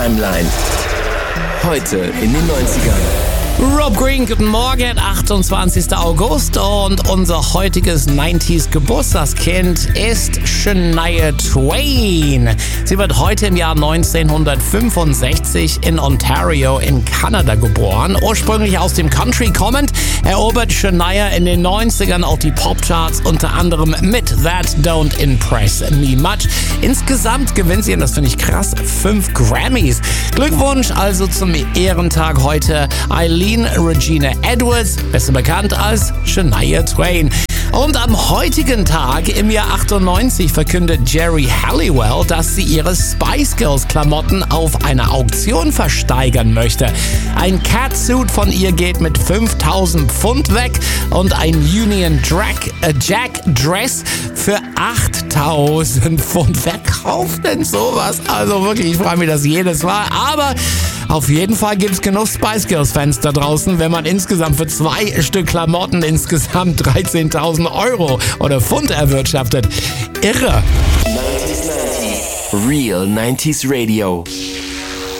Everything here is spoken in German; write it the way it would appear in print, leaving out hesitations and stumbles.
Timeline. Heute in den 90ern. Rob Green, guten Morgen, 28. August und unser heutiges 90s Geburtstagskind ist Shania Twain. Sie wird heute im Jahr 1965 in Ontario in Kanada geboren. Ursprünglich aus dem Country kommend, erobert Shania in den 90ern auch die Popcharts, unter anderem mit That Don't Impress Me Much. Insgesamt gewinnt sie, und das finde ich krass, 5 Grammys. Glückwunsch also zum Ehrentag heute, Eileen Regina Edwards, besser bekannt als Shania Twain. Und am heutigen Tag im Jahr 98 verkündet Geri Halliwell, dass sie ihre Spice Girls Klamotten auf einer Auktion versteigern möchte. Ein Catsuit von ihr geht mit 5.000 Pfund weg und ein Union Jack Dress für 8.000 Pfund. Wer kauft denn sowas? Also wirklich, ich frage mich das jedes Mal. Aber auf jeden Fall gibt es genug Spice Girls Fans da draußen, wenn man insgesamt für 2 Stück Klamotten insgesamt 13.000 Euro oder Pfund erwirtschaftet. Irre. 90s. Real 90s Radio.